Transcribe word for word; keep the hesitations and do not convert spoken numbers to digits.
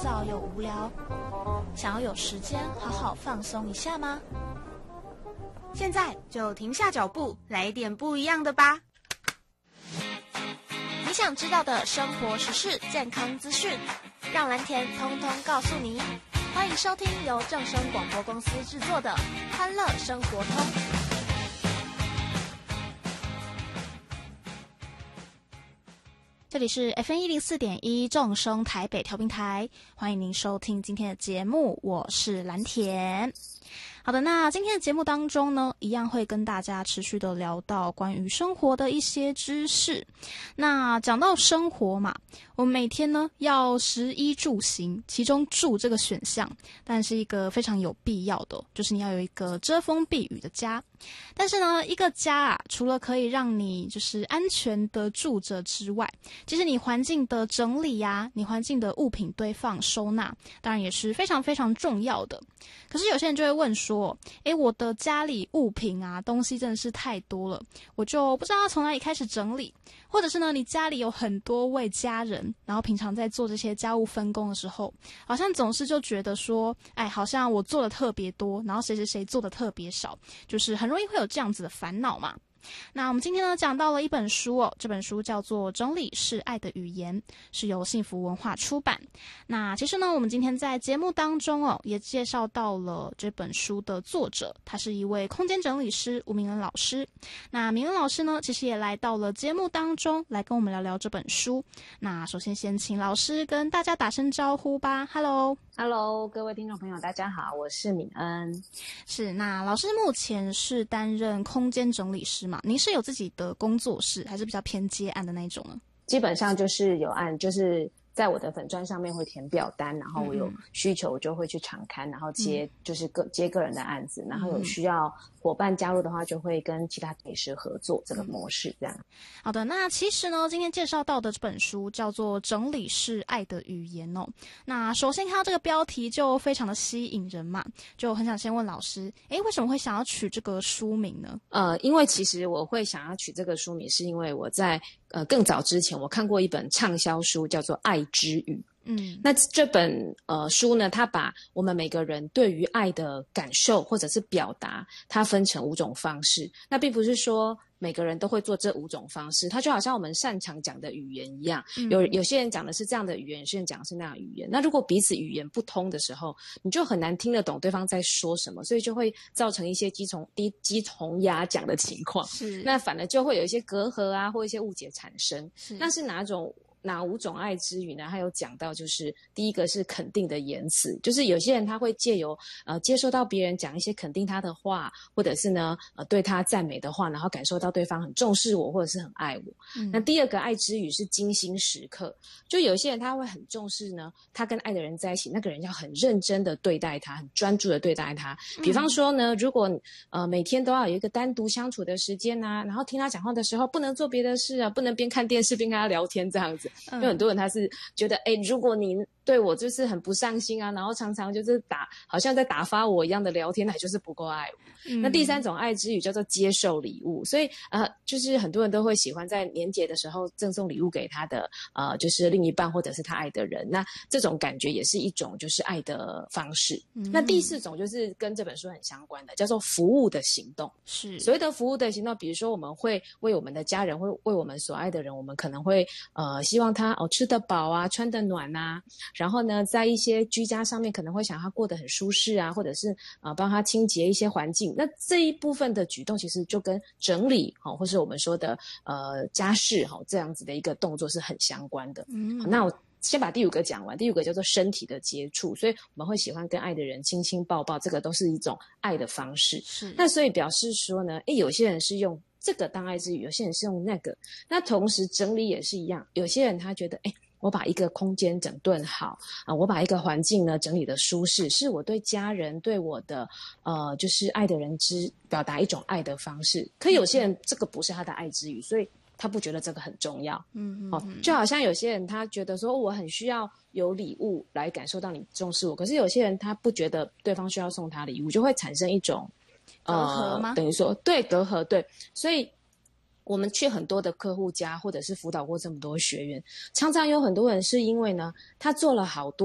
躁又无聊，想要有时间好好放松一下吗？ 现在就停下脚步，来一点不一样的吧！ 你想知道的生活时事、健康资讯，让蓝田通通告诉你。欢迎收听由正声广播公司制作的《欢乐生活通》。这里是 F M 一零四点一正声台北调频台，欢迎您收听今天的节目，我是蓝田。好的，那今天的节目当中呢，一样会跟大家持续的聊到关于生活的一些知识。那讲到生活嘛，我们每天呢要食衣住行，其中住这个选项，但是一个非常有必要的，就是你要有一个遮风避雨的家。但是呢，一个家啊，除了可以让你就是安全的住着之外，其实你环境的整理啊，你环境的物品堆放收纳，当然也是非常非常重要的。可是有些人就会问说，诶，我的家里物品啊，东西真的是太多了，我就不知道从哪里开始整理。或者是呢，你家里有很多位家人，然后平常在做这些家务分工的时候，好像总是就觉得说，哎，好像我做的特别多，然后谁谁谁做的特别少，就是很容易会有这样子的烦恼嘛。那我们今天呢讲到了一本书哦，这本书叫做《整理是爱的语言》，是由幸福文化出版。那其实呢，我们今天在节目当中哦，也介绍到了这本书的作者，他是一位空间整理师吴明恩老师。那明恩老师呢，其实也来到了节目当中，来跟我们聊聊这本书。那首先先请老师跟大家打声招呼吧。 Hello。Hello， 各位听众朋友，大家好，我是敏恩。 是，那老师目前是担任空间整理师嘛？您是有自己的工作室，还是比较偏接案的那一种呢？ 基本上就是有案，就是在我的粉专上面会填表单，然后我有需求就会去场勘，然后接、嗯、就是个接个人的案子，然后有需要伙伴加入的话，就会跟其他美师合作这个模式这样。 好的，那其实呢，今天介绍到的这本书叫做《整理是爱的语言》哦。那首先看到这个标题就非常的吸引人嘛，就很想先问老师，诶，为什么会想要取这个书名呢？ 呃，因为其实我会想要取这个书名，是因为我在呃更早之前我看过一本畅销书，叫做《爱之语》。嗯，那这本呃书呢，它把我们每个人对于爱的感受或者是表达，它分成五种方式。那并不是说每个人都会做这五种方式，它就好像我们擅长讲的语言一样，嗯、有有些人讲的是这样的语言，有些人讲的是那样的语言。那如果彼此语言不通的时候，你就很难听得懂对方在说什么，所以就会造成一些鸡同低鸡同鸭讲的情况。是，那反而就会有一些隔阂啊，或一些误解产生。是，那是哪种？哪五种爱之语呢？他有讲到，就是第一个是肯定的言辞，就是有些人他会借由呃接收到别人讲一些肯定他的话，或者是呢呃对他赞美的话，然后感受到对方很重视我或者是很爱我。嗯、那第二个爱之语是精心时刻，就有些人他会很重视呢，他跟爱的人在一起，那个人要很认真的对待他，很专注的对待他。比方说呢，如果呃每天都要有一个单独相处的时间啊，然后听他讲话的时候不能做别的事啊，不能边看电视边跟他聊天这样子。因为很多人他是觉得，哎，如果你对我就是很不上心啊，然后常常就是打，好像在打发我一样的聊天，那就是不够爱我。嗯、那第三种爱之语叫做接受礼物，所以呃，就是很多人都会喜欢在年节的时候赠送礼物给他的呃，就是另一半或者是他爱的人。那这种感觉也是一种就是爱的方式。嗯、那第四种就是跟这本书很相关的，叫做服务的行动。是所谓的服务的行动，比如说我们会为我们的家人，会为我们所爱的人，我们可能会呃希望他哦吃得饱啊，穿得暖啊。然后呢，在一些居家上面可能会想他过得很舒适啊，或者是呃帮他清洁一些环境。那这一部分的举动其实就跟整理齁、哦，或是我们说的呃家事齁、哦、这样子的一个动作是很相关的。嗯，那我先把第五个讲完。第五个叫做身体的接触，所以我们会喜欢跟爱的人亲亲抱抱，这个都是一种爱的方式。是，那所以表示说呢，诶，有些人是用这个当爱之语，有些人是用那个。那同时整理也是一样，有些人他觉得诶我把一个空间整顿好啊，我把一个环境呢整理的舒适，是我对家人对我的呃就是爱的人之表达一种爱的方式。可有些人这个不是他的爱之语，所以他不觉得这个很重要。嗯嗯，哦，就好像有些人他觉得说我很需要有礼物来感受到你重视我，可是有些人他不觉得对方需要送他礼物，就会产生一种隔阂吗？ 呃、等于说对隔阂，对，所以。我们去很多的客户家，或者是辅导过这么多学员，常常有很多人是因为呢，他做了好多